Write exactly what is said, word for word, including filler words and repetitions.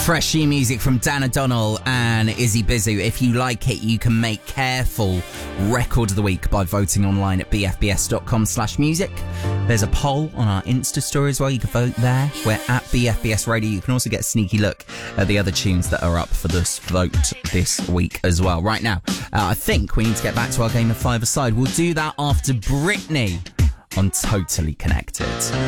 Fresh new music from Dan O'Donnell and Izzy Bizu. If you like it, you can make Careful Record of the Week by voting online at b f b s dot com slash music. There's a poll on our Insta story as well. You can vote there. We're at B F B S Radio. You can also get a sneaky look at the other tunes that are up for this vote this week as well. Right now, uh, I think we need to get back to our game of five-a-side. We'll do that after Britney on Totally Connected.